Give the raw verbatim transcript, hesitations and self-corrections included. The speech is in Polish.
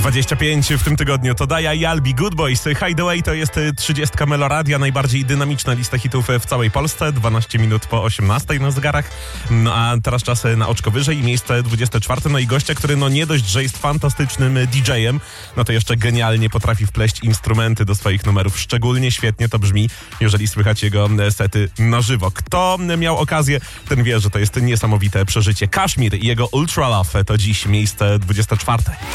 dwadzieścia pięć w tym tygodniu to Daja i Albi, Good Boys. Hideaway to jest trzydziestka Meloradia, najbardziej dynamiczna lista hitów w całej Polsce. dwanaście minut po osiemnastej na zegarach. No a teraz czas na oczko wyżej, miejsce dwudzieste czwarte. No i gościa, który no nie dość, że jest fantastycznym D J-em, no to jeszcze genialnie potrafi wpleść instrumenty do swoich numerów. Szczególnie świetnie to brzmi, jeżeli słychać jego sety na żywo. Kto miał okazję, ten wie, że to jest niesamowite przeżycie. Kashmir i jego Ultra Love to dziś miejsce dwudzieste czwarte.